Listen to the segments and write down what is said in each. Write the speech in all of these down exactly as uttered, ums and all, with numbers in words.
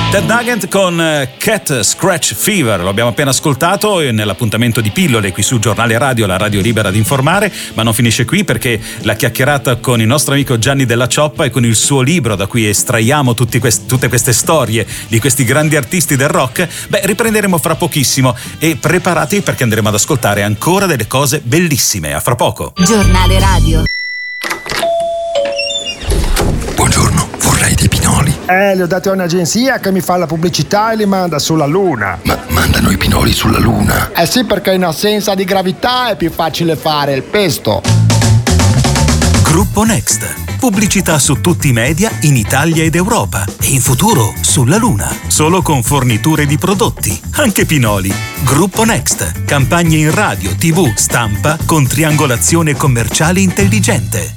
Ted Nugent con Cat Scratch Fever, lo abbiamo appena ascoltato nell'appuntamento di Pillole qui sul Giornale Radio, la radio libera di informare, ma non finisce qui perché la chiacchierata con il nostro amico Gianni Della Cioppa e con il suo libro da cui estraiamo tutti quest- tutte queste storie di questi grandi artisti del rock, beh, riprenderemo fra pochissimo e preparatevi perché andremo ad ascoltare ancora delle cose bellissime. A fra poco. Giornale Radio. Buongiorno, vorrei dei pinoli. Eh, li ho dati a un'agenzia che mi fa la pubblicità e li manda sulla Luna. Ma mandano i pinoli sulla Luna? Eh sì, perché in assenza di gravità è più facile fare il pesto. Gruppo Next. Pubblicità su tutti i media in Italia ed Europa e in futuro sulla Luna. Solo con forniture di prodotti, anche pinoli. Gruppo Next. Campagne in radio, tivù, stampa con triangolazione commerciale intelligente.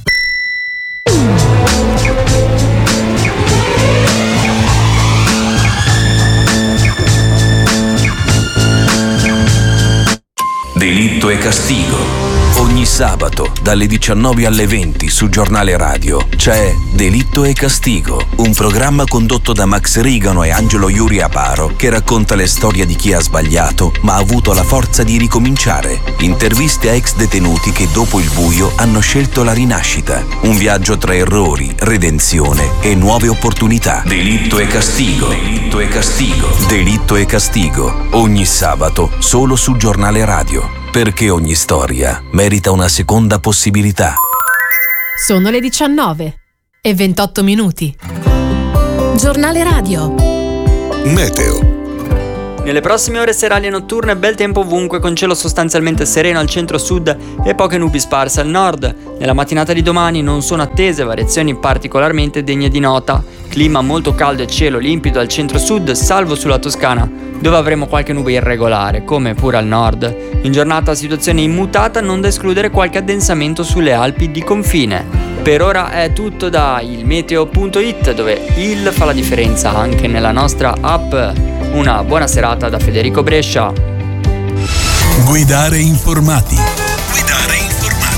Delitto e castigo. Ogni sabato dalle diciannove alle venti su Giornale Radio c'è Delitto e Castigo, un programma condotto da Max Rigano e Angelo Iuri Aparo che racconta le storie di chi ha sbagliato ma ha avuto la forza di ricominciare. Interviste a ex detenuti che dopo il buio hanno scelto la rinascita. Un viaggio tra errori, redenzione e nuove opportunità. Delitto e Castigo. Delitto e Castigo. Delitto e Castigo. Ogni sabato solo su Giornale Radio. Perché ogni storia merita una seconda possibilità. Sono le diciannove e ventotto minuti. Giornale Radio. Meteo. Nelle prossime ore serali e notturne bel tempo ovunque con cielo sostanzialmente sereno al centro-sud e poche nubi sparse al nord. Nella mattinata di domani non sono attese variazioni particolarmente degne di nota. Clima molto caldo e cielo limpido al centro-sud, salvo sulla Toscana, dove avremo qualche nube irregolare, come pure al nord. In giornata situazione immutata, non da escludere qualche addensamento sulle Alpi di confine. Per ora è tutto da ilmeteo punto it, dove il fa la differenza anche nella nostra app. Una buona serata da Federico Brescia. Guidare informati. Guidare informati.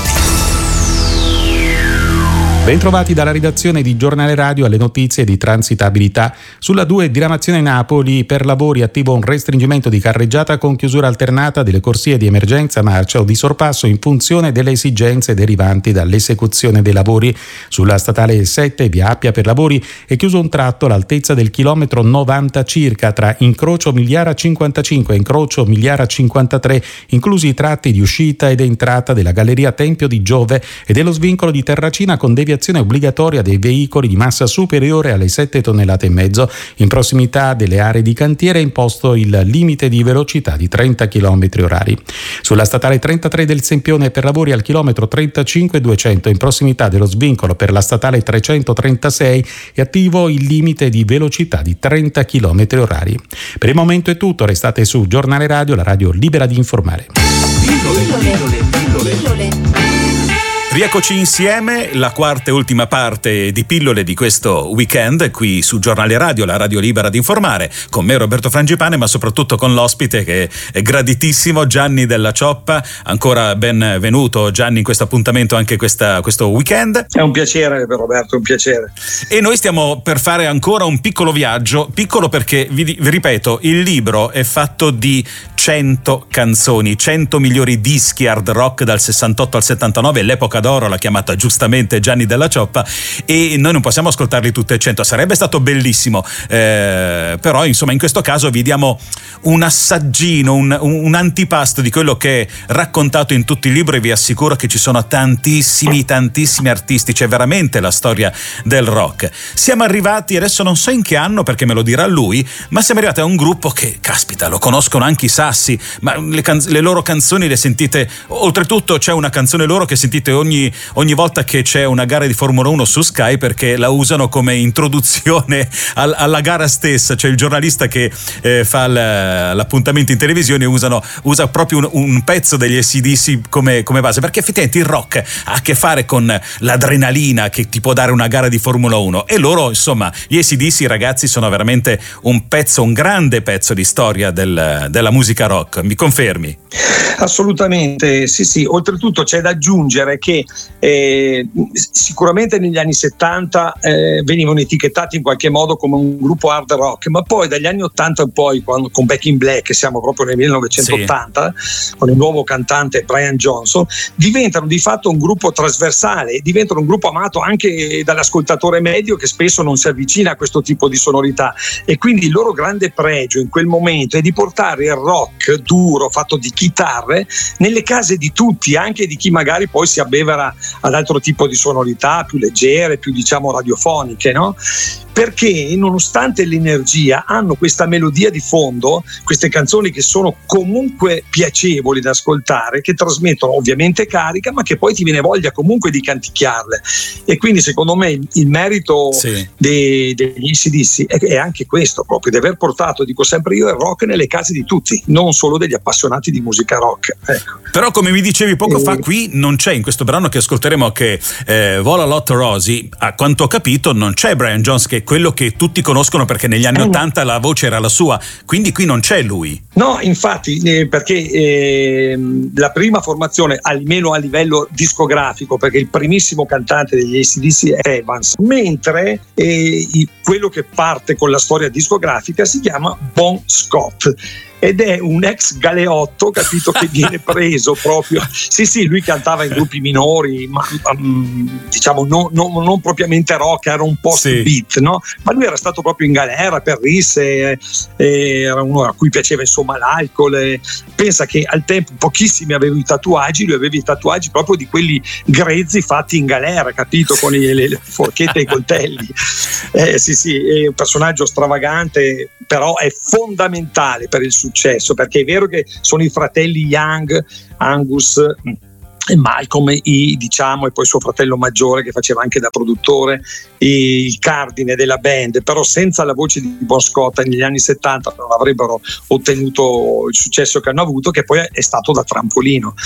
Bentrovati dalla redazione di Giornale Radio alle notizie di transitabilità. Sulla due diramazione Napoli, per lavori attivo un restringimento di carreggiata con chiusura alternata delle corsie di emergenza, marcia o di sorpasso in funzione delle esigenze derivanti dall'esecuzione dei lavori. Sulla statale sette, via Appia per lavori, è chiuso un tratto all'altezza del chilometro novanta circa tra incrocio Migliara cinquantacinque e incrocio Migliara cinquantatré, inclusi i tratti di uscita ed entrata della Galleria Tempio di Giove e dello svincolo di Terracina con deviazione obbligatoria dei veicoli di massa superiore alle sette tonnellate e mezzo. In prossimità delle aree di cantiere è imposto il limite di velocità di trenta chilometri orari. Sulla statale trentatré del Sempione per lavori al chilometro trentacinque duecento in prossimità dello svincolo per la statale trecentotrentasei è attivo il limite di velocità di trenta chilometri orari. Per il momento è tutto, restate su Giornale Radio, la radio libera di informare. Pillole, pillole, pillole, pillole. Rieccoci insieme, la quarta e ultima parte di Pillole di questo weekend qui su Giornale Radio, la radio libera di informare, con me Roberto Frangipane, ma soprattutto con l'ospite che è graditissimo, Gianni Della Cioppa. Ancora benvenuto Gianni in questo appuntamento anche questa, questo weekend. È un piacere per Roberto, un piacere. E noi stiamo per fare ancora un piccolo viaggio, piccolo perché vi, vi ripeto, il libro è fatto di cento canzoni, cento migliori dischi hard rock dal sessantotto al settantanove, l'epoca d'oro l'ha chiamata giustamente Gianni Della Cioppa, e noi non possiamo ascoltarli tutte e cento, sarebbe stato bellissimo, eh, però insomma in questo caso vi diamo un assaggino, un, un antipasto di quello che è raccontato in tutto il libro, e vi assicuro che ci sono tantissimi tantissimi artisti, c'è veramente la storia del rock. Siamo arrivati, adesso non so in che anno perché me lo dirà lui, ma siamo arrivati a un gruppo che, caspita, lo conoscono anche i sassi, ma le, can- le loro canzoni le sentite, oltretutto c'è una canzone loro che sentite ogni, ogni volta che c'è una gara di Formula uno su Sky, perché la usano come introduzione al, alla gara stessa. C'è il giornalista che eh, fa l- l'appuntamento in televisione, usano, usa proprio un, un pezzo degli A C D C come, come base, perché effettivamente il rock ha a che fare con l'adrenalina che ti può dare una gara di Formula uno, e loro, insomma, gli A C D C, ragazzi, sono veramente un pezzo, un grande pezzo di storia del, della musica rock. Mi confermi? Assolutamente, sì sì. Oltretutto c'è da aggiungere che quindi eh, sicuramente negli anni settanta eh, venivano etichettati in qualche modo come un gruppo hard rock, ma poi dagli anni ottanta in poi, quando, con Back in Black, siamo proprio nel millenovecentottanta, sì, con il nuovo cantante Brian Johnson, diventano di fatto un gruppo trasversale, diventano un gruppo amato anche dall'ascoltatore medio, che spesso non si avvicina a questo tipo di sonorità, e quindi il loro grande pregio in quel momento è di portare il rock duro fatto di chitarre nelle case di tutti, anche di chi magari poi si abbevera ad altro tipo di sonorità più leggere, più diciamo radiofoniche, no? Perché nonostante l'energia hanno questa melodia di fondo, queste canzoni che sono comunque piacevoli da ascoltare, che trasmettono ovviamente carica, ma che poi ti viene voglia comunque di canticchiarle. E quindi secondo me il, il merito sì. dei, degli A C D C è, è anche questo, proprio di aver portato, dico sempre io, il rock nelle case di tutti, non solo degli appassionati di musica rock. Ecco. Però come mi dicevi poco e... fa, qui non c'è, in questo brano che ascolteremo, che eh, Vola Lotto Rosie, a quanto ho capito non c'è Brian Jones, che quello che tutti conoscono perché negli anni ottanta la voce era la sua, quindi qui non c'è lui. No, infatti, eh, perché eh, la prima formazione, almeno a livello discografico, perché il primissimo cantante degli A C D C è Evans, mentre eh, quello che parte con la storia discografica si chiama Bon Scott. Ed è un ex galeotto, capito, che viene preso proprio. Sì, sì, lui cantava in gruppi minori, ma um, diciamo non, non, non propriamente rock, era un post-beat, sì. no? Ma lui era stato proprio in galera per risse, eh, era uno a cui piaceva insomma l'alcol. Eh. Pensa che al tempo pochissimi avevano i tatuaggi, lui aveva i tatuaggi proprio di quelli grezzi fatti in galera, capito, con le, le forchette e i coltelli. Eh, sì, sì, è un personaggio stravagante, però è fondamentale per il successo, perché è vero che sono i fratelli Young, Angus e Malcolm, i, diciamo, e poi suo fratello maggiore che faceva anche da produttore, il cardine della band, però senza la voce di Bon Scott negli anni settanta non avrebbero ottenuto il successo che hanno avuto, che poi è stato da trampolino.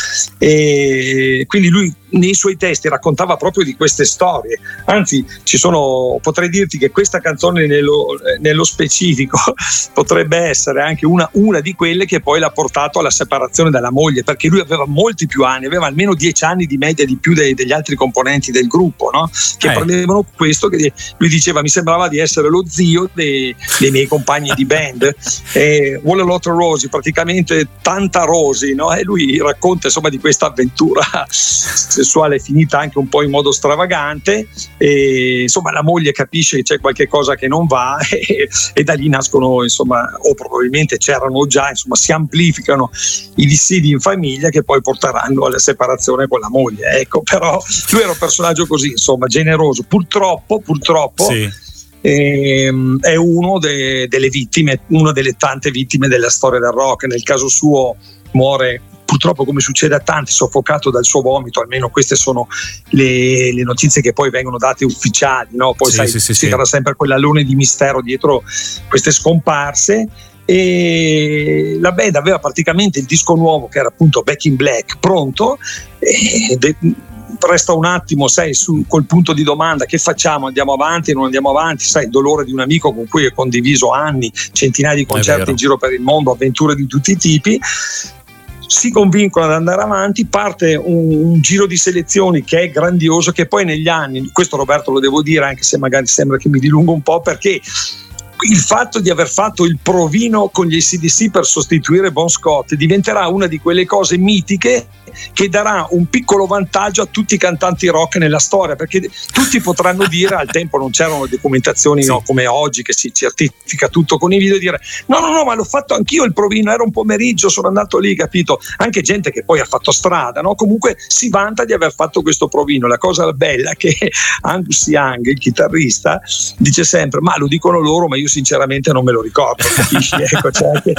E quindi lui nei suoi testi raccontava proprio di queste storie, anzi ci sono, potrei dirti che questa canzone nello, nello specifico potrebbe essere anche una, una di quelle che poi l'ha portato alla separazione dalla moglie, perché lui aveva molti più anni, aveva almeno dieci anni di media di più dei, degli altri componenti del gruppo, no? Che eh. prendevano questo, che lui diceva mi sembrava di essere lo zio dei, dei miei compagni di band. E Wall a Lot of Rosie, praticamente tanta Rosie, no? E lui racconta insomma di questa avventura sessuale finita anche un po' in modo stravagante, e insomma la moglie capisce che c'è qualche cosa che non va, e, e da lì nascono insomma, o probabilmente c'erano già, insomma si amplificano i dissidi in famiglia che poi porteranno alla separazione con la moglie, ecco. Però lui era un personaggio così, insomma, generoso, purtroppo purtroppo sì. ehm, è uno de, delle vittime, una delle tante vittime della storia del rock. Nel caso suo muore purtroppo, come succede a tanti, soffocato dal suo vomito, almeno queste sono le, le notizie che poi vengono date ufficiali, no? Poi sì, sai, sì, sì, si sarà sì. sempre quell'alone di mistero dietro queste scomparse. E la band aveva praticamente il disco nuovo, che era appunto Back in Black, pronto, e de- resta un attimo, sai, su, col punto di domanda: che facciamo? Andiamo avanti, non andiamo avanti? Sai, il dolore di un amico con cui hai condiviso anni, centinaia di concerti in giro per il mondo, avventure di tutti i tipi. Si convincono ad andare avanti, parte un, un giro di selezioni che è grandioso, che poi negli anni, questo Roberto lo devo dire anche se magari sembra che mi dilungo un po', perché il fatto di aver fatto il provino con gli A C D C per sostituire Bon Scott diventerà una di quelle cose mitiche che darà un piccolo vantaggio a tutti i cantanti rock nella storia, perché tutti potranno dire, al tempo non c'erano documentazioni sì. no, come oggi che si certifica tutto con i video, dire no no no ma l'ho fatto anch'io il provino, era un pomeriggio, sono andato lì, capito? Anche gente che poi ha fatto strada, no? Comunque si vanta di aver fatto questo provino. La cosa bella è che Angus Young, il chitarrista, dice sempre ma lo dicono loro, ma io sinceramente non me lo ricordo, capisci? Ecco, c'è anche...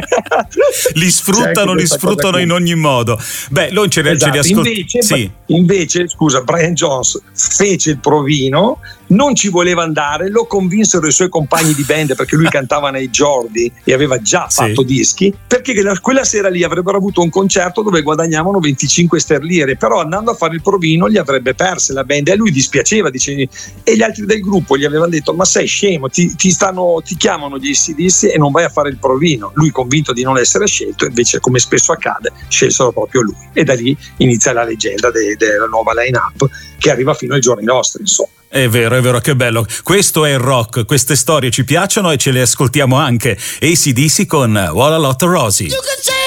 li sfruttano, li sfruttano in ogni modo. Beh, noi ce li, esatto. ce li ascoltiamo. Invece, sì. invece, scusa, Brian Jones fece il provino non ci voleva andare, lo convinsero i suoi compagni di band, perché lui cantava nei Jordi e aveva già fatto sì. dischi, perché quella sera lì avrebbero avuto un concerto dove guadagnavano venticinque sterline, però andando a fare il provino li avrebbe perse la band, e a lui dispiaceva, dice, e gli altri del gruppo gli avevano detto: ma sei scemo, ti, ti, stanno, ti chiamano gli A C D C e non vai a fare il provino. Lui, convinto di non essere scelto, invece, come spesso accade, scelsero proprio lui, e da lì inizia la leggenda de, della nuova line-up che arriva fino ai giorni nostri, insomma. È vero, è vero, che bello. Questo è il rock, queste storie ci piacciono e ce le ascoltiamo anche. A C D C con What a Lot of Rosie.